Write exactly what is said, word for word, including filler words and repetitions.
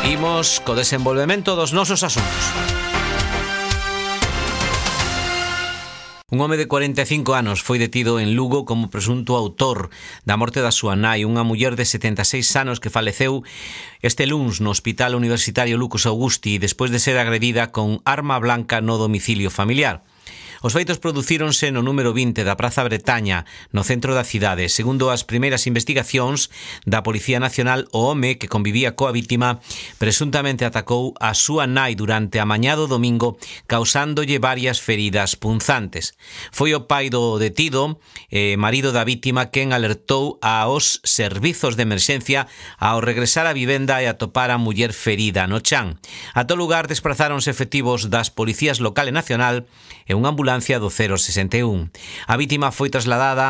Imos co desenvolvemento dos nosos asuntos. Un home de cuarenta e cinco anos foi detido en Lugo como presunto autor da morte da súa nai, unha muller de setenta e seis anos que faleceu este luns no Hospital Universitario Lucas Augusti despois de ser agredida con arma blanca no domicilio familiar. Os feitos producíronse no número vinte da Praza Bretaña, no centro da cidade. Segundo as primeiras investigacións da Policía Nacional, o home que convivía coa vítima presuntamente atacou a súa nai durante a mañá do domingo, causándolle varias feridas punzantes. Foi o pai do detido, eh, marido da vítima, quen alertou aos servizos de emerxencia ao regresar á vivenda e atopar a muller ferida no chan. A todo lugar desprazáronse efectivos das policías local e nacional e unha ambulancia do cero sesenta e un. A vítima foi trasladada